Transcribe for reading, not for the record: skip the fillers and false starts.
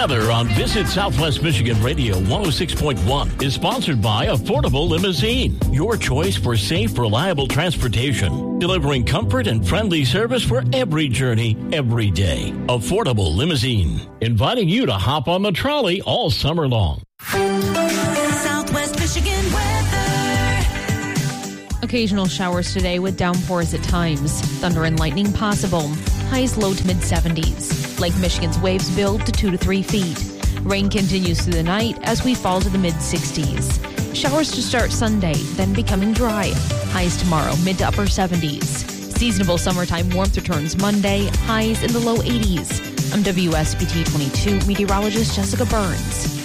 Weather on Visit Southwest Michigan Radio 106.1 is sponsored by Affordable Limousine, your choice for safe, reliable transportation, delivering comfort and friendly service for every journey, every day. Affordable Limousine, inviting you to hop on the trolley all summer long. Southwest Michigan weather. Occasional showers today with downpours at times. Thunder and lightning possible. Highs low to mid-70s. Lake Michigan's waves build to 2 to 3 feet. Rain continues through the night as we fall to the mid-60s. Showers to start Sunday, then becoming dry. Highs tomorrow, mid to upper 70s. Seasonable summertime warmth returns Monday. Highs in the low 80s. I'm WSBT 22 meteorologist Jessica Burns.